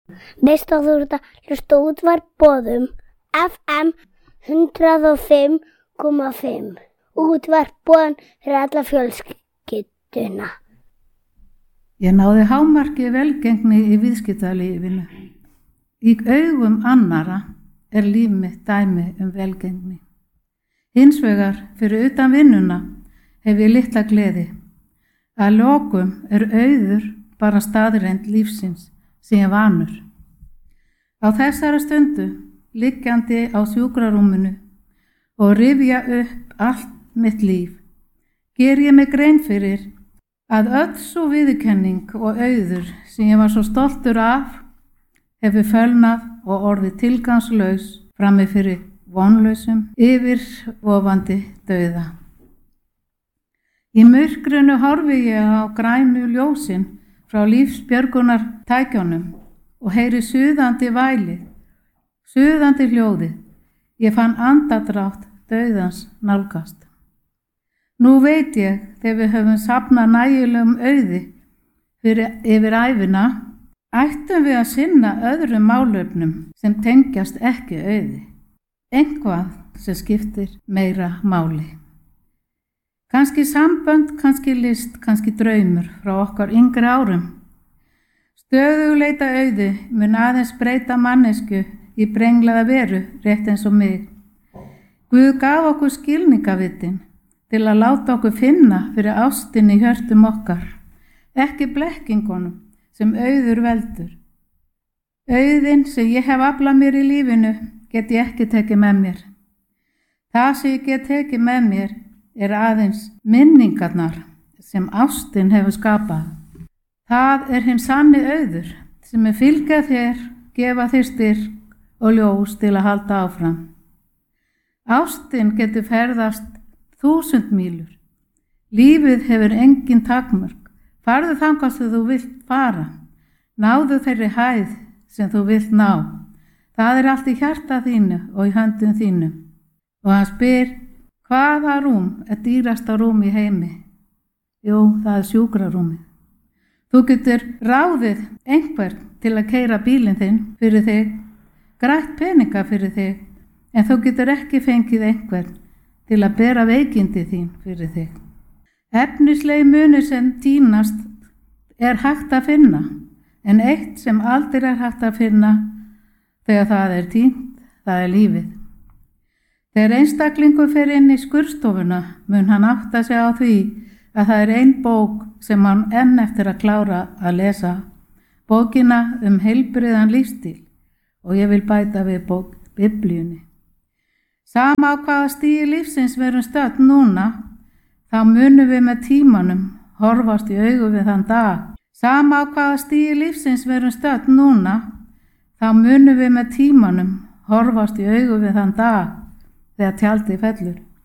Veistu að þú ert að hlusta útvarp Boðum FM 105,5. Útvarp Boðum fyrir alla fjölskylduna. Ég náði hámarki velgengni í viðskiptalífinu. Í augum annara líf mitt dæmi velgengni. Hins vegar fyrir utan vinnuna hef ég litla gleði. Að lokum auður bara staðreynd lífsins sem ég vanur. Á þessara stundu, liggjandi á sjúkrarúminu og rifja upp allt mitt líf, ger ég mig grein fyrir að öll sú viðurkenning og auður sem ég var svo stoltur af hefur fölnað og orðið tilgangslaus frammi fyrir vonlausum yfirvofandi dauða. Í myrkrinu horfi ég á grænu ljósin frá lífsbjörgunartækjunum og heyri suðandi vælið, suðandi hljóðið. Ég fann andardrátt dauðans nálgast. Nú veit ég, þegar við höfum safnað nægilegum auði yfir ævina, ættum við að sinna öðrum málefnum sem tengjast ekki auði. Eitthvað sem skiptir meira máli. Kannski sambönd, kannski list, kannski draumur frá okkar yngri árum. Stöðugleita auði mun aðeins breyta mannesku í brenglaða veru rétt eins og mig. Guð gaf okkur skilningavitin til að láta okkur finna fyrir ástinni í hjörtum okkar, ekki blekkingunum sem auður veldur. Auðin sem ég hef aflað mér í lífinu get ég ekki tekið með mér. Það sem ég get tekið með mér aðeins minningarnar sem ástin hefur skapað. Það hinn sanni auður sem fylgja þér, gefa þér styrk og ljós til að halda áfram. Ástin getur ferðast 1000 mílur. Lífið hefur engin takmörk. Farðu þangað sem þú vilt fara. Náðu þeirri hæð sem þú vilt ná. Það allt í hjarta þínu og í höndum þínum. Og hann spyr, hvaða rúm dýrasta rúm í heimi? Jú, það sjúkrarúmið. Þú getur ráðið einhvern til að keyra bílinn þinn fyrir þig, grætt peninga fyrir þig, en þú getur ekki fengið einhvern til að bera veikindi þín fyrir þig. Efnislegi munir sem týnast hægt að finna, en eitt sem aldrei hægt að finna þegar það týnt, það lífið. Þegar einstaklingur fer inn í skurðstofuna mun hann átta sig á því að það ein bók sem hann enn eftir að klára að lesa, bókina heilbrigðan lífstíl, og ég vil bæta við bók Biblíunni. Sama á hvaða stigi lífsins verum stödd núna, þá munum við með tímanum horfast í augu við þann dag. Sama á hvaða stigi lífsins verum stödd núna, þá munum við með tímanum horfast í augu við þann dag þegar tjaldið fellur.